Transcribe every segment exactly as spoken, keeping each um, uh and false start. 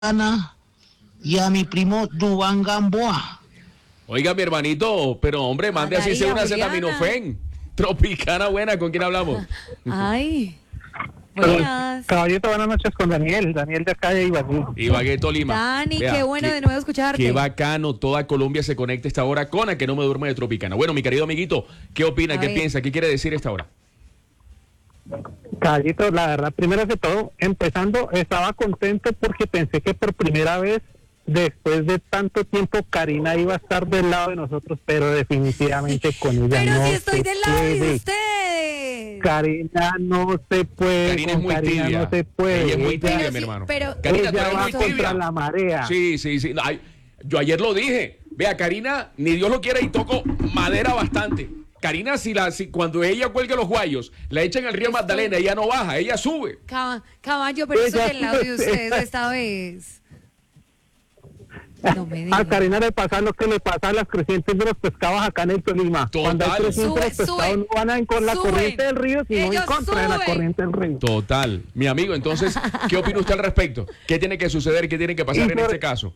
Ana y a mi primo Dubán Gamboa. Oiga, mi hermanito, pero hombre, mande así sea una acetaminofén. Tropicana buena, ¿con quién hablamos? Ay, buenas. Caballito, buenas noches con Daniel, Daniel de acá de Ibagué. Ibagué, Tolima. Dani, Vea, qué bueno qué- de nuevo escucharte. Qué bacano, toda Colombia se conecta a esta hora con A que no me duerme de Tropicana. Bueno, mi querido amiguito, ¿qué opina, A qué ver. piensa, qué quiere decir esta hora? Caballito, la verdad, primero que todo, empezando, estaba contento porque pensé que por primera vez, después de tanto tiempo, Karina iba a estar del lado de nosotros, pero definitivamente con ella Pero no si estoy se del lado de puede. ustedes. Karina no se puede, Karina es con muy Karina tibia. no se puede. Ella es muy Ella- tibia, Pero mi sí, hermano. pero- Karina, tú ella eres va muy contra tibia. la marea. Sí, sí, sí. Ay, yo ayer lo dije. Vea, Karina, ni Dios lo quiera y toco madera bastante. Karina, si la, si cuando ella cuelgue los guayos, la echan al río Estoy- Magdalena, ella no baja, ella sube. Caba- Caballo, pero estoy Ella- del lado de ustedes esta vez. No me A digas. Karina le pasa lo que le pasa a las crecientes de los pescados acá en el Tolima. Total. Cuando hay crecientes, Sube, los pescados sube, no van a ir con la suben. corriente del río, sino en Ellos contra de la suben. corriente del río. Total. Mi amigo, entonces, ¿qué opina usted al respecto? ¿Qué tiene que suceder? ¿Qué tiene que pasar Y en por- este caso?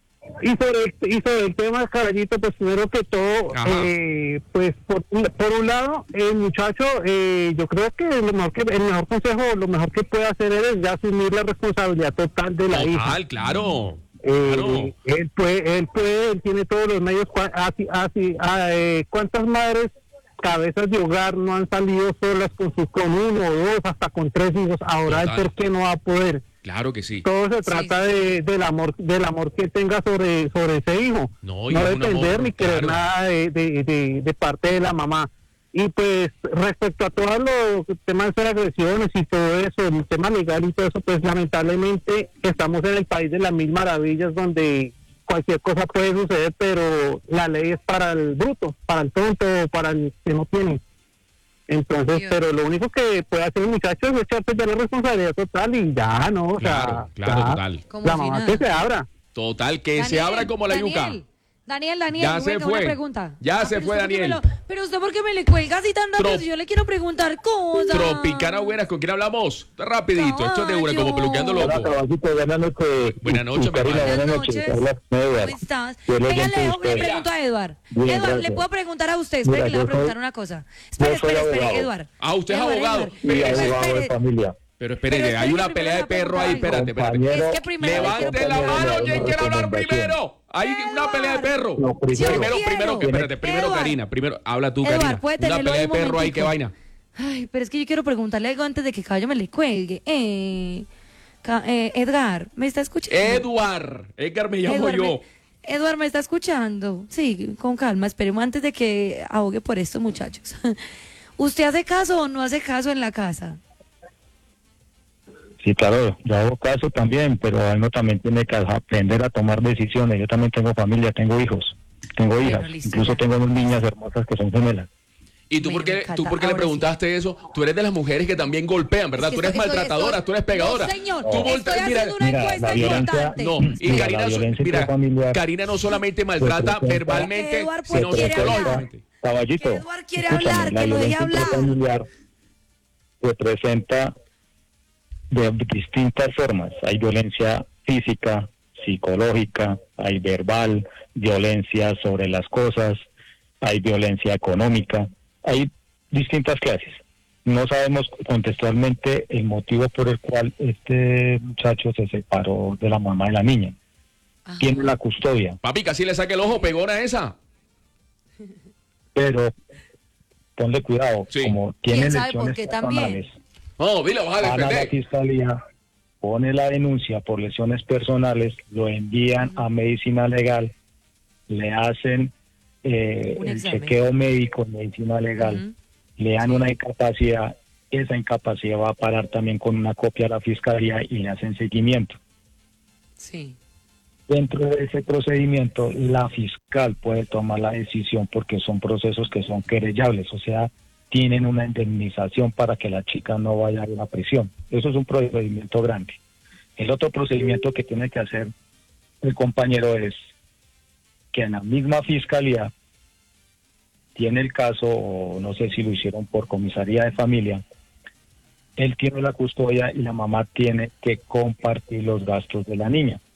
Y sobre, y sobre el tema, Caballito, pues primero que todo, Ajá. eh, pues por, un- por un lado, el muchacho, eh, yo creo que lo mejor que el mejor consejo, lo mejor que puede hacer él es ya asumir la responsabilidad total de la hija. Total, claro. Eh, Claro. él puede, él puede, él tiene todos los medios. cua- Así, así, ah, eh, ¿cuántas madres cabezas de hogar no han salido solas con sus, con uno o dos, hasta con tres hijos? Ahora él, Total. ¿por qué no va a poder? Claro que sí. Todo se Sí, trata de, del amor del amor que tenga sobre sobre ese hijo. No, y No es un depender amor, ni querer claro. nada de, de, de, de parte de la mamá. Y pues respecto a todos los temas de agresiones y todo eso, el tema legal y todo eso, pues lamentablemente estamos en el país de las mil maravillas donde cualquier cosa puede suceder, pero la ley es para el bruto, para el tonto, para el que no tiene. Entonces, Dios. pero lo único que puede hacer el muchacho es echarse ya la responsabilidad total y ya, ¿no? O Claro, sea, claro, ya, total. Como la si mamá nada. que se abra. Total, que se Daniel, abra como la Daniel, yuca. Daniel, Daniel, Ya se venga, fue. una pregunta. Ya se pero fue, usted por qué Daniel. me lo- pero usted, ¿por qué me le cuelga así tan rápido? Trop- Si yo le quiero preguntar cosas. Tropicana buenas, ¿con quién hablamos? Rapidito, esto es de una, como Caballo. peluqueando Hola, loco. caballito, buenas noches. Buenas noches, Y Karina, mi hermano. Buenas buenas noches. noches. Habla con Eduardo. ¿Cómo estás? Yo le Venga, cuento le, a dejo- le usted. pregunto a Eduard. Bien, Eduard, ¿le gracias. puedo preguntar a usted? Mira, Espere, que le voy a yo soy- preguntar una cosa. Espere, yo soy espere, espere, abogado. Eduard. Ah, usted es Eduard, abogado. Eduard. Y Pero abogado de espere. familia. Pero espere, Pero hay espere, una que pelea de primero le perro ahí, pregunto espérate, espérate. Compañero, Es que primero le quiero Levante la preguntar. mano, ¿quién quiere hablar recomendación. primero? Hay una pelea de perro. No, primero. Primero, Yo primero, quiero. espérate, primero Eduard. Karina, primero, habla tú, Eduard, Karina. puede Una tenerlo pelea de un perro ahí, qué momentico. vaina. Ay, pero es que yo quiero preguntarle algo antes de que Caballo me le cuelgue. Eh, Ca- eh, Edgar, ¿me está escuchando? Eduard, Edgar me llamo Eduard, yo. me, Eduard, ¿me está escuchando? Sí, con calma, esperemos antes de que ahogue por estos muchachos. ¿Usted hace caso o no hace caso en la casa? Sí, claro, yo hago caso también, pero uno también tiene que aprender a tomar decisiones. Yo también tengo familia, tengo hijos, tengo Bueno, hijas, listo, incluso ya. tengo dos niñas hermosas que son gemelas. ¿Y tú Bueno, por qué, me encanta. tú por qué le Ahora sí. preguntaste eso? Tú eres de las mujeres que también golpean, ¿verdad? Es que tú eres estoy- estoy- maltratadora, estoy- tú eres pegadora. No, señor, Tú estoy volteas- haciendo mira, una mira, encuesta la violencia- importante. No, y Mira, Karina, la so- violencia mira, intrafamiliar Karina no solamente maltrata representa- verbalmente, Eduard, sino ¿por qué quiere hablar? psicológicamente. Caballito, Que Eduard quiere escúchame, hablar, la que lo deje violencia hablar. intrafamiliar representa de distintas formas. Hay violencia física, psicológica, hay verbal, violencia sobre las cosas, hay violencia económica, hay distintas clases. No sabemos contextualmente el motivo por el cual este muchacho se separó de la mamá de la niña. Ajá. Tiene la custodia, Papi, casi le saque el ojo, pegona esa. pero ponle cuidado, Sí. como tiene ¿Quién sabe por lesiones qué también? personales, No, dile, vas a van a la defender. fiscalía, pone la denuncia por lesiones personales, lo envían a medicina legal, le hacen eh, Un el examen. chequeo médico en medicina legal, Ujú. le dan una incapacidad, esa incapacidad va a parar también con una copia a la fiscalía y le hacen seguimiento. Sí. Dentro de ese procedimiento, la fiscal puede tomar la decisión porque son procesos que son querellables, o sea, tienen una indemnización para que la chica no vaya a la prisión. Eso es un procedimiento grande. El otro procedimiento que tiene que hacer el compañero es que en la misma fiscalía tiene el caso, o no sé si lo hicieron por comisaría de familia, él tiene la custodia y la mamá tiene que compartir los gastos de la niña.